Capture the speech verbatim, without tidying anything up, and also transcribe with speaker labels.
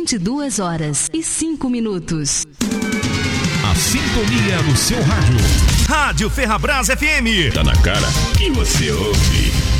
Speaker 1: vinte e duas horas e cinco minutos.
Speaker 2: A sintonia no seu rádio.
Speaker 3: Rádio Ferrabras F M.
Speaker 2: Tá na cara que você ouve.